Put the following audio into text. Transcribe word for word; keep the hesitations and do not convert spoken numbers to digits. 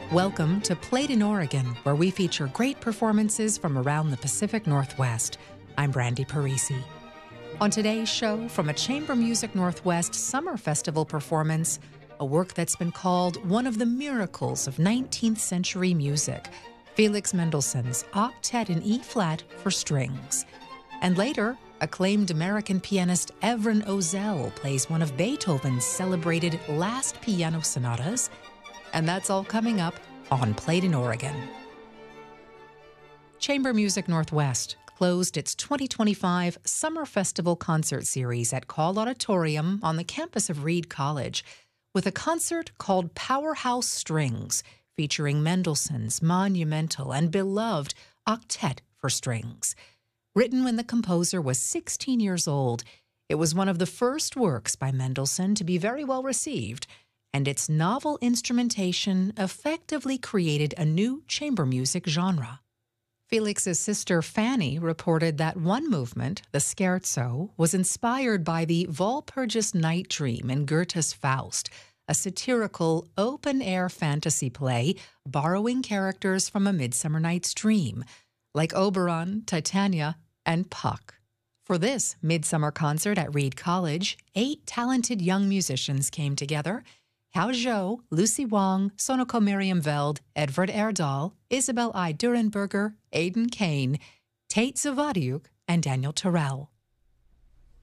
Welcome to Played in Oregon, where we feature great performances from around the Pacific Northwest. I'm Brandy Parisi. On today's show, from a Chamber Music Northwest Summer Festival performance, a work that's been called one of the miracles of nineteenth century music, Felix Mendelssohn's Octet in E-flat for strings. And later, acclaimed American pianist Evren Ozel plays one of Beethoven's celebrated last piano sonatas. And that's all coming up on Played in Oregon. Chamber Music Northwest closed its twenty twenty-five Summer Festival concert series at Call Auditorium on the campus of Reed College with a concert called Powerhouse Strings, featuring Mendelssohn's monumental and beloved Octet for strings. Written when the composer was sixteen years old, it was one of the first works by Mendelssohn to be very well received, and its novel instrumentation effectively created a new chamber music genre. Felix's sister Fanny reported that one movement, the scherzo, was inspired by the Walpurgis Night Dream in Goethe's Faust, a satirical open-air fantasy play borrowing characters from A Midsummer Night's Dream, like Oberon, Titania, and Puck. For this midsummer concert at Reed College, eight talented young musicians came together: Hao Zhou, Lucy Wong, Sonoko Miriam Veld, Edvard Erdahl, Isabel I. Durenberger, Aidan Kane, Tate Zavadiuk, and Daniel Terrell.